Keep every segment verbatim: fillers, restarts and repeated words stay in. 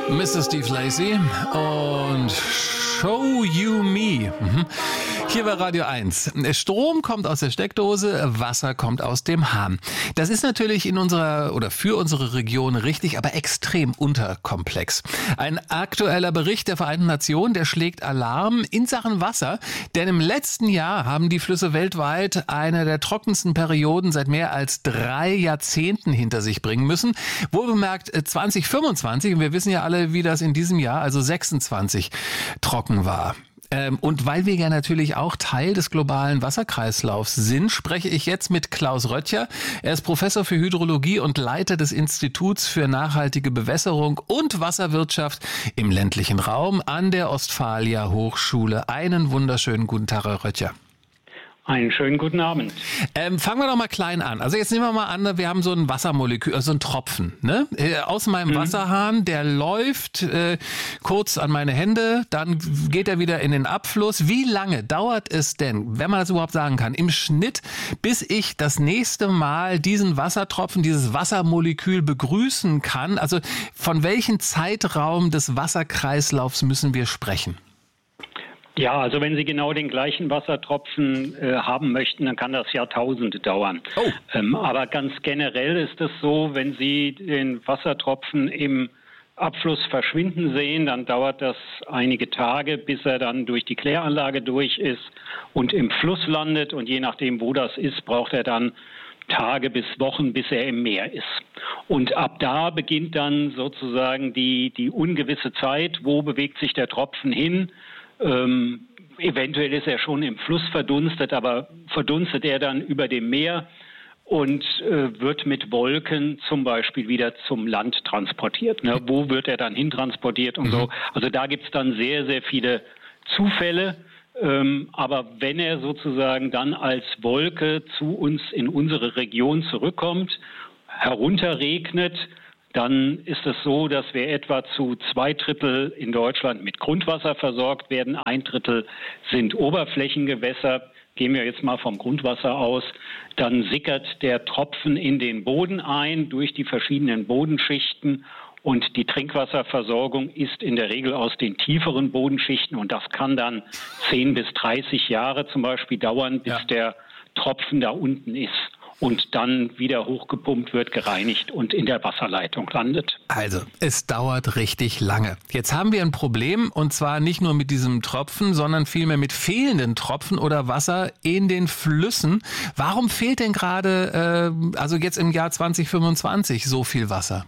Mister Steve Lacy und Show You Me. Mhm. Hier bei Radio eins. Strom kommt aus der Steckdose, Wasser kommt aus dem Hahn. Das ist natürlich in unserer oder für unsere Region richtig, aber extrem unterkomplex. Ein aktueller Bericht der Vereinten Nationen, der schlägt Alarm in Sachen Wasser, denn im letzten Jahr haben die Flüsse weltweit eine der trockensten Perioden seit mehr als drei Jahrzehnten hinter sich bringen müssen. Wohlbemerkt zwanzig fünfundzwanzig, und wir wissen ja alle, wie das in diesem Jahr, also sechsundzwanzig, trocken war. Und weil wir ja natürlich auch Teil des globalen Wasserkreislaufs sind, spreche ich jetzt mit Klaus Röttcher. Er ist Professor für Hydrologie und Leiter des Instituts für nachhaltige Bewässerung und Wasserwirtschaft im ländlichen Raum an der Ostfalia Hochschule. Einen wunderschönen guten Tag, Herr Röttcher. Einen schönen guten Abend. Ähm, fangen wir doch mal klein an. Also jetzt nehmen wir mal an, wir haben so ein Wassermolekül, also einen Tropfen, ne? Äh, aus meinem mhm. Wasserhahn, der läuft äh, kurz an meine Hände, dann geht er wieder in den Abfluss. Wie lange dauert es denn, wenn man das überhaupt sagen kann, im Schnitt, bis ich das nächste Mal diesen Wassertropfen, dieses Wassermolekül begrüßen kann? Also von welchem Zeitraum des Wasserkreislaufs müssen wir sprechen? Ja, also wenn Sie genau den gleichen Wassertropfen äh, haben möchten, dann kann das Jahrtausende dauern. Oh. Ähm, aber ganz generell ist es so, wenn Sie den Wassertropfen im Abfluss verschwinden sehen, dann dauert das einige Tage, bis er dann durch die Kläranlage durch ist und im Fluss landet. Und je nachdem, wo das ist, braucht er dann Tage bis Wochen, bis er im Meer ist. Und ab da beginnt dann sozusagen die, die ungewisse Zeit, wo bewegt sich der Tropfen hin. Ähm, eventuell ist er schon im Fluss verdunstet, aber verdunstet er dann über dem Meer und äh, wird mit Wolken zum Beispiel wieder zum Land transportiert. Ne? Wo wird er dann hintransportiert und mhm. so? Also da gibt es dann sehr, sehr viele Zufälle. Ähm, aber wenn er sozusagen dann als Wolke zu uns in unsere Region zurückkommt, herunterregnet, dann ist es so, dass wir etwa zu zwei Drittel in Deutschland mit Grundwasser versorgt werden. Ein Drittel sind Oberflächengewässer. Gehen wir jetzt mal vom Grundwasser aus. Dann sickert der Tropfen in den Boden ein durch die verschiedenen Bodenschichten. Und die Trinkwasserversorgung ist in der Regel aus den tieferen Bodenschichten. Und das kann dann zehn bis dreißig Jahre zum Beispiel dauern, bis ja. der Tropfen da unten ist und dann wieder hochgepumpt wird, gereinigt und in der Wasserleitung landet. Also, es dauert richtig lange. Jetzt haben wir ein Problem, und zwar nicht nur mit diesem Tropfen, sondern vielmehr mit fehlenden Tropfen oder Wasser in den Flüssen. Warum fehlt denn gerade, äh, also jetzt im Jahr zwanzig fünfundzwanzig, so viel Wasser?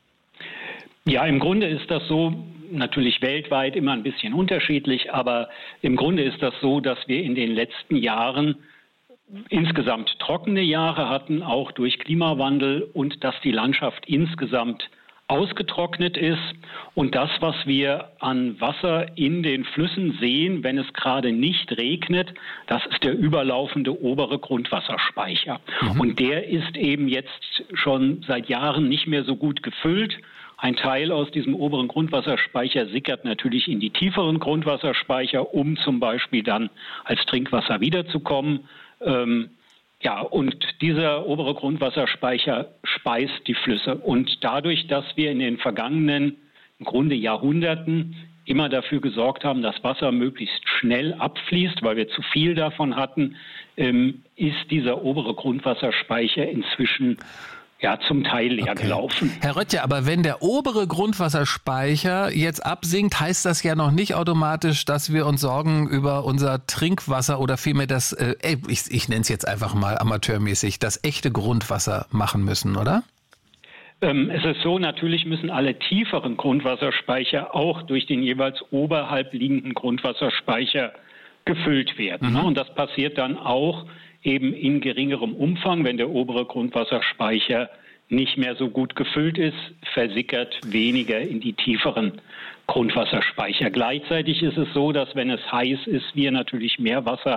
Ja, im Grunde ist das so, natürlich weltweit immer ein bisschen unterschiedlich, aber im Grunde ist das so, dass wir in den letzten Jahren insgesamt trockene Jahre hatten, auch durch Klimawandel, und dass die Landschaft insgesamt ausgetrocknet ist. Und das, was wir an Wasser in den Flüssen sehen, wenn es gerade nicht regnet, das ist der überlaufende obere Grundwasserspeicher. Mhm. Und der ist eben jetzt schon seit Jahren nicht mehr so gut gefüllt. Ein Teil aus diesem oberen Grundwasserspeicher sickert natürlich in die tieferen Grundwasserspeicher, um zum Beispiel dann als Trinkwasser wiederzukommen. Ähm, ja, und dieser obere Grundwasserspeicher speist die Flüsse. Und dadurch, dass wir in den vergangenen, im Grunde Jahrhunderten, immer dafür gesorgt haben, dass Wasser möglichst schnell abfließt, weil wir zu viel davon hatten, ähm, ist dieser obere Grundwasserspeicher inzwischen ja, zum Teil leer okay. gelaufen. Herr Röttcher, aber wenn der obere Grundwasserspeicher jetzt absinkt, heißt das ja noch nicht automatisch, dass wir uns Sorgen über unser Trinkwasser oder vielmehr das, äh, ich, ich nenne es jetzt einfach mal amateurmäßig, das echte Grundwasser machen müssen, oder? Ähm, es ist so, natürlich müssen alle tieferen Grundwasserspeicher auch durch den jeweils oberhalb liegenden Grundwasserspeicher gefüllt werden. Mhm. Ne? Und das passiert dann auch eben in geringerem Umfang, wenn der obere Grundwasserspeicher nicht mehr so gut gefüllt ist, versickert weniger in die tieferen Grundwasserspeicher. Gleichzeitig ist es so, dass wenn es heiß ist, wir natürlich mehr Wasser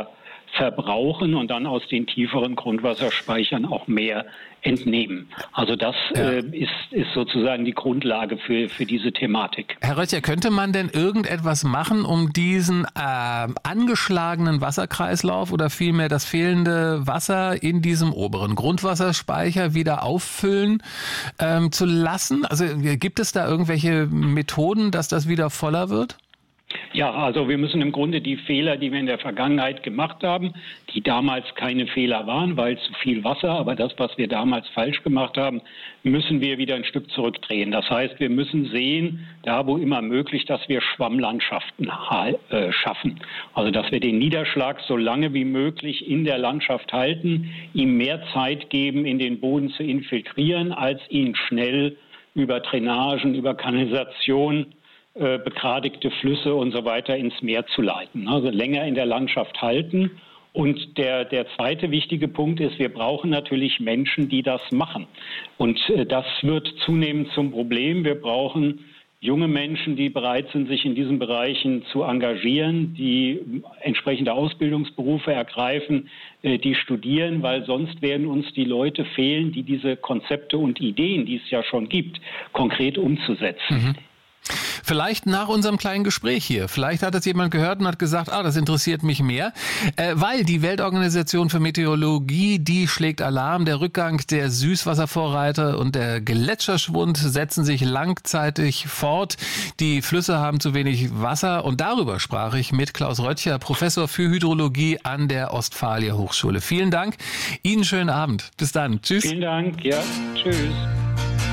verbrauchen und dann aus den tieferen Grundwasserspeichern auch mehr entnehmen. Also das ja. äh, ist, ist sozusagen die Grundlage für, für diese Thematik. Herr Röttcher, könnte man denn irgendetwas machen, um diesen äh, angeschlagenen Wasserkreislauf oder vielmehr das fehlende Wasser in diesem oberen Grundwasserspeicher wieder auffüllen ähm, zu lassen? Also gibt es da irgendwelche Methoden, dass das wieder voller wird? Ja, also wir müssen im Grunde die Fehler, die wir in der Vergangenheit gemacht haben, die damals keine Fehler waren, weil zu viel Wasser, aber das, was wir damals falsch gemacht haben, müssen wir wieder ein Stück zurückdrehen. Das heißt, wir müssen sehen, da wo immer möglich, dass wir Schwammlandschaften äh, schaffen. Also dass wir den Niederschlag so lange wie möglich in der Landschaft halten, ihm mehr Zeit geben, in den Boden zu infiltrieren, als ihn schnell über Drainagen, über Kanalisation, begradigte Flüsse und so weiter ins Meer zu leiten. Also länger in der Landschaft halten. Und der, der zweite wichtige Punkt ist, wir brauchen natürlich Menschen, die das machen. Und das wird zunehmend zum Problem. Wir brauchen junge Menschen, die bereit sind, sich in diesen Bereichen zu engagieren, die entsprechende Ausbildungsberufe ergreifen, die studieren, weil sonst werden uns die Leute fehlen, die diese Konzepte und Ideen, die es ja schon gibt, konkret umzusetzen. Mhm. Vielleicht nach unserem kleinen Gespräch hier. Vielleicht hat das jemand gehört und hat gesagt, ah, das interessiert mich mehr. Äh, weil die Weltorganisation für Meteorologie, die schlägt Alarm. Der Rückgang der Süßwasservorreiter und der Gletscherschwund setzen sich langzeitig fort. Die Flüsse haben zu wenig Wasser. Und darüber sprach ich mit Klaus Röttcher, Professor für Hydrologie an der Ostfalia Hochschule. Vielen Dank. Ihnen schönen Abend. Bis dann. Tschüss. Vielen Dank. Ja, tschüss.